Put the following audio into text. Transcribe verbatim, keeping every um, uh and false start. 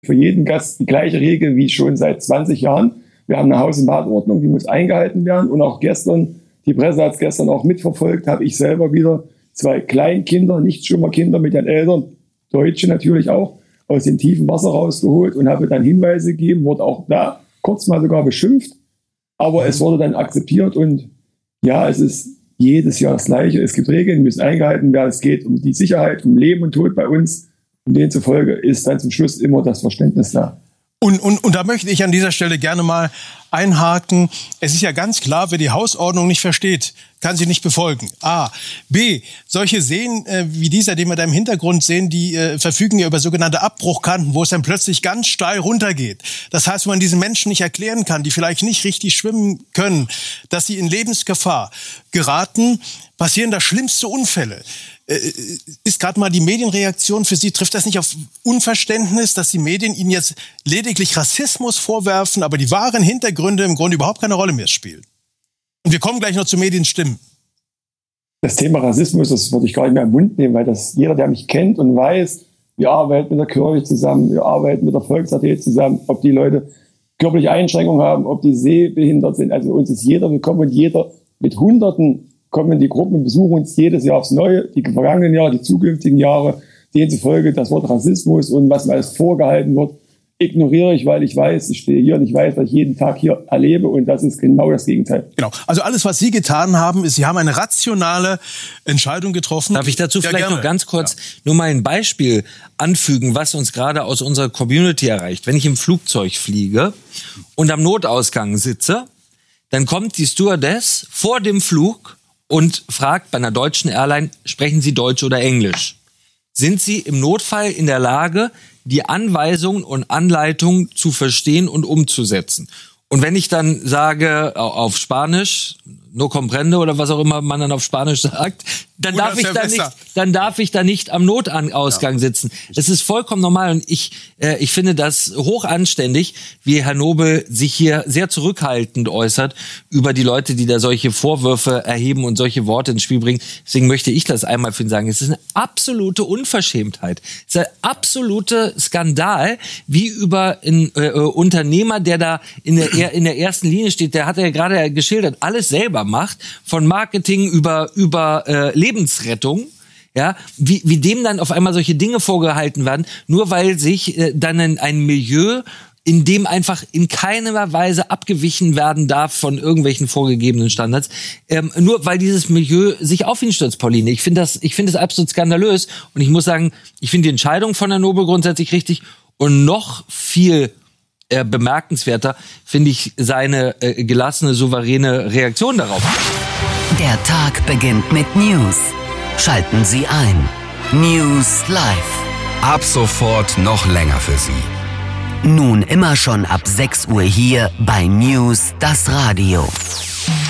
für jeden Gast die gleiche Regel wie schon seit zwanzig Jahren. Wir haben eine Haus- und Badordnung, die muss eingehalten werden. Und auch gestern, die Presse hat es gestern auch mitverfolgt, habe ich selber wieder zwei Kleinkinder, Nichtschwimmerkinder mit ihren Eltern, Deutsche natürlich auch, aus dem tiefen Wasser rausgeholt und habe dann Hinweise gegeben, wurde auch da kurz mal sogar beschimpft. Aber es wurde dann akzeptiert und ja, es ist jedes Jahr das Gleiche. Es gibt Regeln, die müssen eingehalten werden. Es geht um die Sicherheit, um Leben und Tod bei uns. Und demzufolge ist dann zum Schluss immer das Verständnis da. Und, und, und da möchte ich an dieser Stelle gerne mal einhaken. Es ist ja ganz klar, wer die Hausordnung nicht versteht, kann sie nicht befolgen. A. B. Solche Seen äh, wie dieser, den wir da im Hintergrund sehen, die äh, verfügen ja über sogenannte Abbruchkanten, wo es dann plötzlich ganz steil runtergeht. Das heißt, wenn man diesen Menschen nicht erklären kann, die vielleicht nicht richtig schwimmen können, dass sie in Lebensgefahr geraten, passieren da schlimmste Unfälle. Ist gerade mal die Medienreaktion für Sie, trifft das nicht auf Unverständnis, dass die Medien Ihnen jetzt lediglich Rassismus vorwerfen, aber die wahren Hintergründe im Grunde überhaupt keine Rolle mehr spielen? Und wir kommen gleich noch zu Medienstimmen. Das Thema Rassismus, das würde ich gar nicht mehr im Mund nehmen, weil das jeder, der mich kennt und weiß, wir arbeiten mit der Kirche zusammen, wir arbeiten mit der Volks-A T zusammen, ob die Leute körperliche Einschränkungen haben, ob die sehbehindert sind, also uns ist jeder willkommen und jeder mit Hunderten kommen in die Gruppen und besuchen uns jedes Jahr aufs Neue, die vergangenen Jahre, die zukünftigen Jahre. Demzufolge das Wort Rassismus und was mir alles vorgehalten wird, ignoriere ich, weil ich weiß, ich stehe hier und ich weiß, was ich jeden Tag hier erlebe und das ist genau das Gegenteil. Genau. Also alles, was Sie getan haben, ist, Sie haben eine rationale Entscheidung getroffen. Darf ich dazu ja, vielleicht gerne. noch ganz kurz ja. nur mal ein Beispiel anfügen, was uns gerade aus unserer Community erreicht. Wenn ich im Flugzeug fliege und am Notausgang sitze, dann kommt die Stewardess vor dem Flug und fragt bei einer deutschen Airline, sprechen Sie Deutsch oder Englisch? Sind Sie im Notfall in der Lage, die Anweisungen und Anleitungen zu verstehen und umzusetzen? Und wenn ich dann sage auf Spanisch, no comprende oder was auch immer man dann auf Spanisch sagt, dann darf ich da nicht, dann darf ich da nicht am Notausgang sitzen. Das ist vollkommen normal und ich, äh, ich finde das hoch anständig, wie Herr Nobel sich hier sehr zurückhaltend äußert über die Leute, die da solche Vorwürfe erheben und solche Worte ins Spiel bringen. Deswegen möchte ich das einmal für ihn sagen. Es ist eine absolute Unverschämtheit. Es ist ein absoluter Skandal, wie über einen äh, Unternehmer, der da in der, in der ersten Linie steht, der hat ja gerade geschildert, alles selber macht, von Marketing über, über äh, Lebensrettung, ja, wie, wie dem dann auf einmal solche Dinge vorgehalten werden, nur weil sich äh, dann ein, ein Milieu, in dem einfach in keiner Weise abgewichen werden darf von irgendwelchen vorgegebenen Standards, ähm, nur weil dieses Milieu sich auf ihn stürzt, Pauline. Ich finde das, ich finde das absolut skandalös und ich muss sagen, ich finde die Entscheidung von Herrn Nobel grundsätzlich richtig und noch viel äh, bemerkenswerter finde ich seine äh, gelassene, souveräne Reaktion darauf. Der Tag beginnt mit News. Schalten Sie ein. News Live. Ab sofort noch länger für Sie. Nun immer schon ab sechs Uhr hier bei News, das Radio.